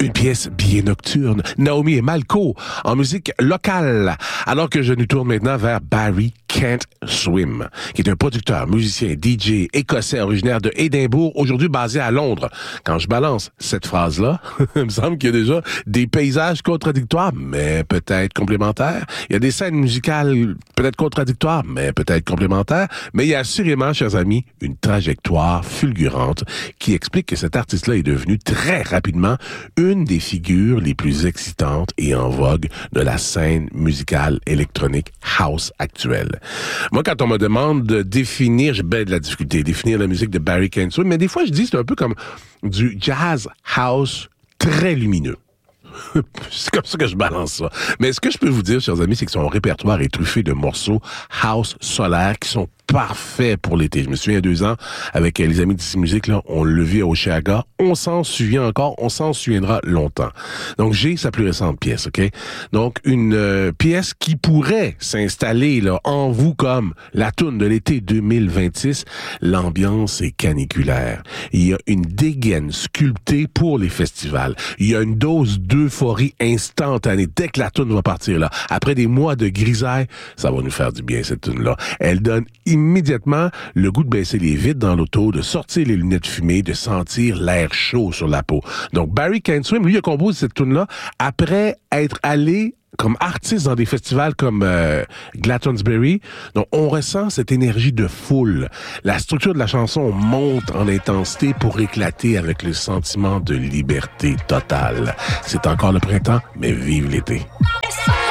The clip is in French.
Une pièce bien nocturne. Naomi et Malco en musique locale. Alors que je nous tourne maintenant vers Barry Can't Swim, qui est un producteur, musicien, DJ écossais originaire de Édimbourg, aujourd'hui basé à Londres. Quand je balance cette phrase-là, il me semble qu'il y a déjà des paysages contradictoires, mais peut-être complémentaires. Il y a des scènes musicales peut-être contradictoires, mais peut-être complémentaires. Mais il y a assurément, chers amis, une trajectoire fulgurante qui explique que cet artiste-là est devenu très rapidement une des figures les plus excitantes et en vogue de la scène musicale électronique house actuelle. Moi, quand on me demande de définir, j'ai bien de la difficulté à définir la musique de Barry Can't Swim, mais des fois, je dis c'est un peu comme du jazz house très lumineux. C'est comme ça que je balance ça. Mais ce que je peux vous dire, chers amis, c'est que son répertoire est truffé de morceaux house solaire qui sont parfaits pour l'été. Je me souviens, il y a 2 ans, avec les amis d'ici Musique, là, on le vit à Oshéaga. On s'en souvient encore, on s'en souviendra longtemps. Donc, j'ai sa plus récente pièce, OK? Donc, une pièce qui pourrait s'installer là en vous comme la toune de l'été 2026. L'ambiance est caniculaire. Il y a une dégaine sculptée pour les festivals. Il y a une dose d'euphorie instantanée. Dès que la toune va partir, là, après des mois de grisaille, ça va nous faire du bien, cette toune-là. Elle donne immédiatement le goût de baisser les vitres dans l'auto, de sortir les lunettes fumées, de sentir l'air chaud sur la peau. Donc, Barry Can't Swim, lui, a composé cette toune-là après être allé comme artiste dans des festivals comme Glastonbury. Donc, on ressent cette énergie de foule. La structure de la chanson monte en intensité pour éclater avec le sentiment de liberté totale. C'est encore le printemps, mais vive l'été.